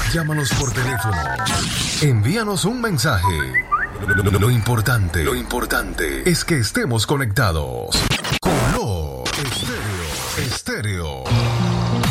Llámanos por teléfono. Envíanos un mensaje. Lo importante es que estemos conectados.